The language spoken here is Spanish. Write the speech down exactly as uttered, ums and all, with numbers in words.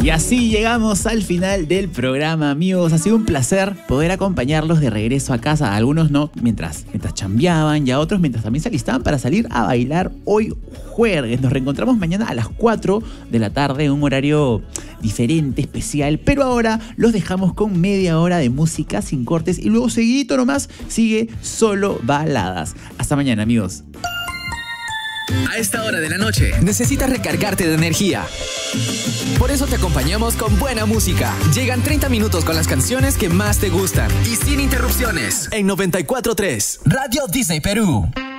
Y así llegamos al final del programa, amigos. Ha sido un placer poder acompañarlos de regreso a casa. A algunos no, mientras, mientras chambeaban, y a otros mientras también se alistaban para salir a bailar hoy jueves. Nos reencontramos mañana a las cuatro de la tarde en un horario diferente, especial. Pero ahora los dejamos con media hora de música sin cortes y luego seguidito nomás sigue Solo Baladas. Hasta mañana, amigos. A esta hora de la noche necesitas recargarte de energía. Por eso te acompañamos con buena música. Llegan treinta minutos con las canciones que más te gustan y sin interrupciones. En noventa y cuatro punto tres Radio Disney Perú.